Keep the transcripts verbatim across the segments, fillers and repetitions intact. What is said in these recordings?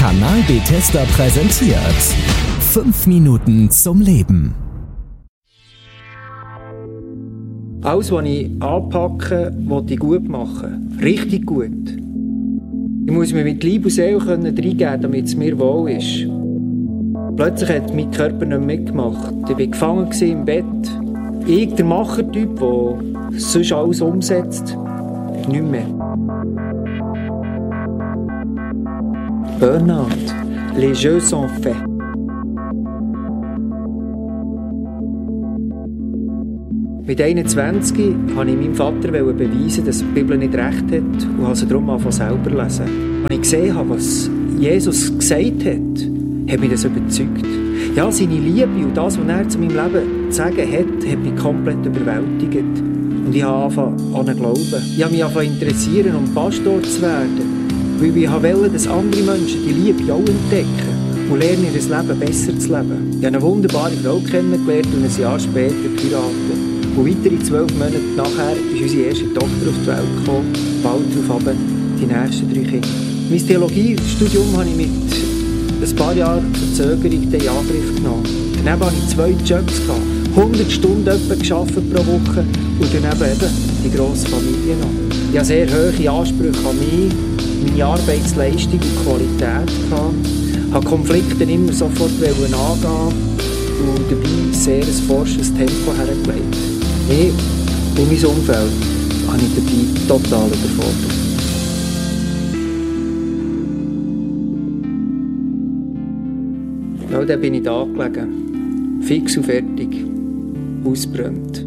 Kanal Bethesda präsentiert fünf Minuten zum Leben. Alles, was ich anpacke, will ich gut machen. Richtig gut. Ich muss mir mit Leib und Seele reingeben, damit es mir wohl ist. Plötzlich hat mein Körper nicht mitgemacht. Ich war gefangen im Bett. Ich, der Machertyp, der sonst alles umsetzt, nicht mehr. Burnout. Les jeux sont faits. Mit einundzwanzig wollte ich meinem Vater beweisen, dass die Bibel nicht recht hat und habe sie darum angefangen selber zu lesen. Als ich gesehen habe, was Jesus gesagt hat, hat mich das überzeugt. Ja, seine Liebe und das, was er zu meinem Leben zu sagen hat, hat mich komplett überwältigt. Und ich habe angefangen an ihn glauben. Ich habe mich angefangen interessieren, um Pastor zu werden. Weil ich wollte, dass andere Menschen die Liebe auch entdecken und lernen, ihr Leben besser zu leben. Ich habe eine wunderbare Frau kennengelernt und ein Jahr später geheiratet. Und weitere zwölf Monate nachher ist unsere erste Tochter auf die Welt gekommen. Bald darauf die nächsten drei Kinder. Mein Theologiestudium habe ich mit ein paar Jahren Verzögerung in Angriff genommen. Daneben hatte ich zwei Jobs, hundert Stunden etwa gearbeitet pro Woche und daneben eben die grosse Familie noch. Ich hatte sehr hohe Ansprüche an mich, meine Arbeitsleistung und Qualität. Ich habe Konflikte immer sofort angehen und dabei sehr ein forschendes Tempo hergelegt. Ich und mein Umfeld habe ich dabei total überfordert. Ja, dann bin ich da gelegen. Fix und fertig. Ausgebrannt.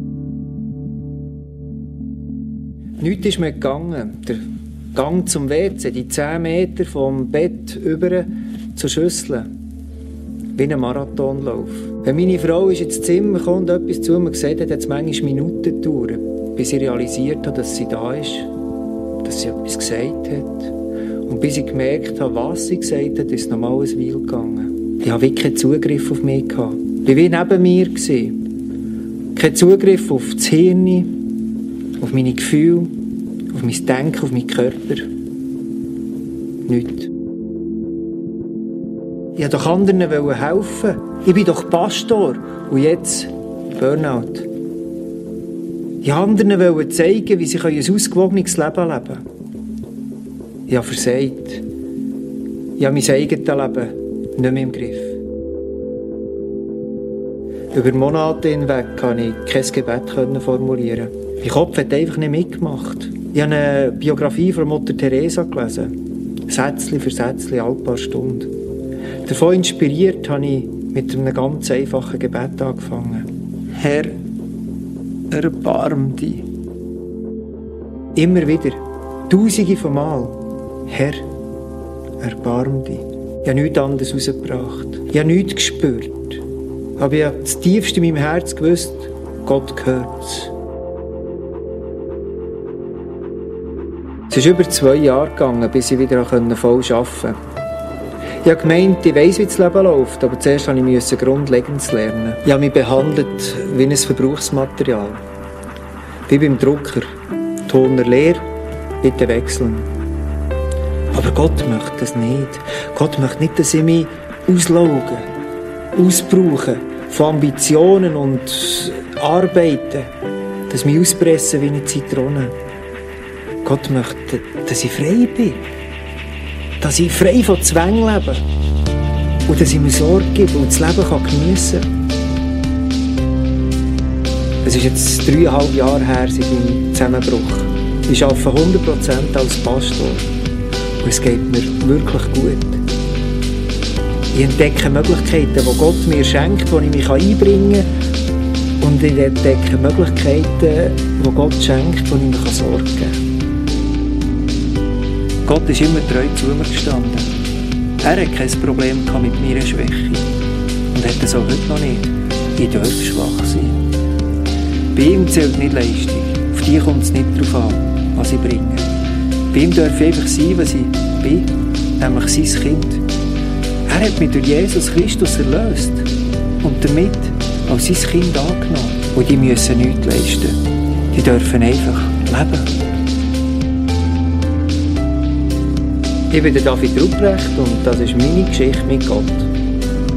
Nichts ist mir gegangen. Der Gang zum W C, die zehn Meter vom Bett über zur Schüssel. Wie ein Marathonlauf. Wenn meine Frau ins Zimmer kam und etwas zu mir gesagt hat, hat es manchmal Minuten gedauert, bis ich realisiert habe, dass sie da ist, dass sie etwas gesagt hat. Und bis ich gemerkt habe, was sie gesagt hat, ist es nochmal ein Weile gegangen. Ich hatte wirklich keinen Zugriff auf mich. Ich war wie neben mir. Kein Zugriff auf das Hirn, auf meine Gefühle, auf mein Denken, auf meinen Körper. Nichts. Ich wollte doch anderen helfen. Ich bin doch Pastor. Und jetzt Burnout. Ich wollte anderen zeigen, wie sie ein ausgewogenes Leben leben können. Ich habe versagt. Ich habe mein eigenes Leben nicht mehr im Griff. Über Monate hinweg konnte ich kein Gebet formulieren. Mein Kopf hat einfach nicht mitgemacht. Ich habe eine Biografie von Mutter Teresa gelesen. Sätzchen für Sätzchen, alle paar Stunden. Davon inspiriert habe ich mit einem ganz einfachen Gebet angefangen. Herr, erbarm dich. Immer wieder, tausende von Mal. Herr, erbarm dich. Ich habe nichts anderes rausgebracht. Ich habe nichts gespürt. Aber ich habe das tiefste in meinem Herz gewusst, Gott gehört's. Es ist über zwei Jahre gegangen, bis ich wieder voll arbeiten konnte. Ich habe gemeint, ich weiss, wie das Leben läuft, aber zuerst musste ich grundlegend lernen. Ich habe mich behandelt wie ein Verbrauchsmaterial. Wie beim Drucker. Toner leer, bitte wechseln. Aber Gott möchte das nicht. Gott möchte nicht, dass ich mich auslauge, ausbrauche von Ambitionen und Arbeiten, dass mich auspressen wie eine Zitrone. Gott möchte, dass ich frei bin. Dass ich frei von Zwängen lebe. Und dass ich mir Sorge gebe und das Leben geniessen kann. Es ist jetzt dreieinhalb Jahre her seit meinem Zusammenbruch. Ich arbeite hundert Prozent als Pastor. Und es geht mir wirklich gut. Ich entdecke Möglichkeiten, die Gott mir schenkt, die ich mich einbringen kann. Und ich entdecke Möglichkeiten, die Gott schenkt, die ich mir Sorge geben kann. Gott ist immer treu zu mir gestanden. Er hat kein Problem mit meiner Schwäche. Und hat es auch heute noch nicht. Ich darf schwach sein. Bei ihm zählt nicht Leistung. Auf die kommt es nicht darauf an, was ich bringe. Bei ihm darf ich einfach sein, was ich bin, nämlich sein Kind. Er hat mich durch Jesus Christus erlöst und damit als sein Kind angenommen. Und die müssen nichts leisten. Die dürfen einfach leben. Ich bin der David Ruprecht und das ist meine Geschichte mit Gott.